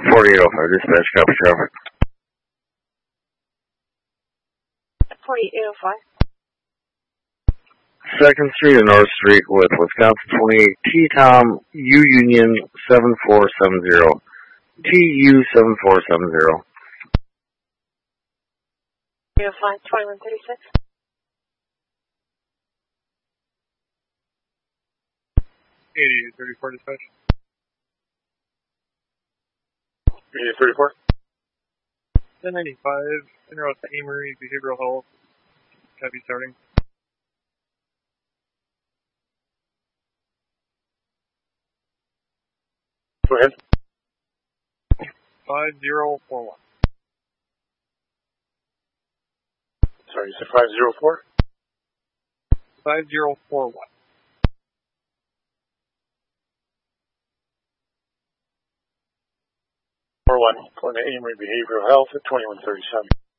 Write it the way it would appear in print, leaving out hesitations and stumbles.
4805, dispatch, copy traffic. 4805. 2nd Street and North Street with Wisconsin 28 T-Tom U Union 7470. TU 7470. 305, 2136. 8834 dispatch. 8834. 1095, Interrupt Amory Behavioral Health. Copy starting. Go ahead. 5041. Sorry, you said 504? 5041. 41, going to Amory Behavioral Health at 2137.